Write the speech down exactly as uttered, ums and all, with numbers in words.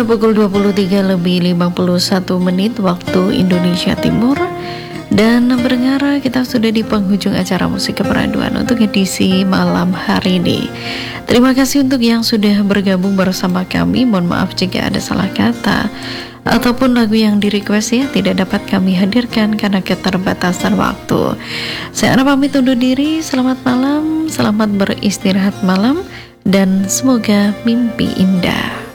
pukul dua puluh tiga lebih lima puluh satu menit waktu Indonesia Timur. Dan pendengar, kita sudah di penghujung acara Musik Keperaduan untuk edisi malam hari ini. Terima kasih untuk yang sudah bergabung bersama kami. Mohon maaf jika ada salah kata ataupun lagu yang di request ya tidak dapat kami hadirkan karena keterbatasan waktu. Saya Ana pamit undur diri. Selamat malam, selamat beristirahat malam, dan semoga mimpi indah.